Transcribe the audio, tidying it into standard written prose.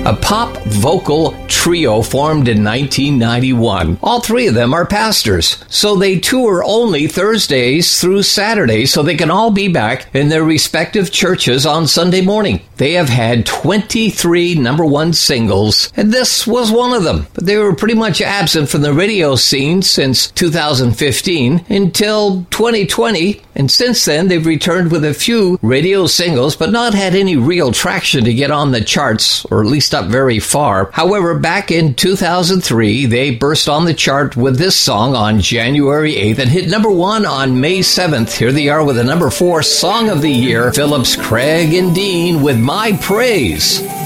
a pop vocal trio formed in 1991. All three of them are pastors, so they tour only Thursdays through Saturdays so they can all be back in their respective churches on Sunday morning. They have had 23 number one singles, and this was one of them. But they were pretty much absent from the radio scene since 2015 until 2020, and since then they've returned with a few radio singles, but not had any real traction to get on the charts, or at least up very far. However, back in 2003, they burst on the chart with this song on January 8th and hit number one on May 7th. Here they are with the number 4 song of the year, Phillips, Craig, and Dean with My Praise.